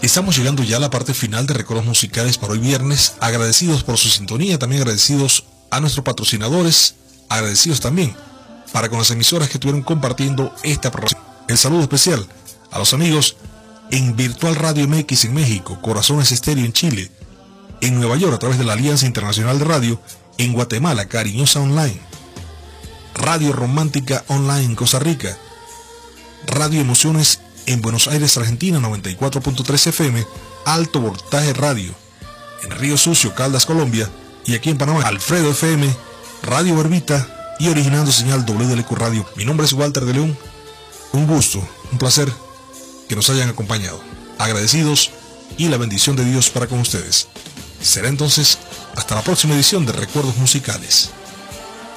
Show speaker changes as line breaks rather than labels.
Estamos llegando ya a la parte final de Recuerdos Musicales para hoy viernes. Agradecidos por su sintonía, también agradecidos a nuestros patrocinadores, agradecidos también para con las emisoras que estuvieron compartiendo esta programación. El saludo especial a los amigos en Virtual Radio MX en México, Corazones Estéreo en Chile, en Nueva York a través de la Alianza Internacional de Radio, en Guatemala, Cariñosa Online, Radio Romántica Online en Costa Rica, Radio Emociones en Buenos Aires, Argentina, 94.3 FM, Alto Voltaje Radio, en Río Sucio, Caldas, Colombia, y aquí en Panamá, Alfredo FM, Radio Verbita y originando señal WLQ Radio. Mi nombre es Walter de León. Un gusto, un placer que nos hayan acompañado. Agradecidos y la bendición de Dios para con ustedes. Será entonces hasta la próxima edición de Recuerdos Musicales.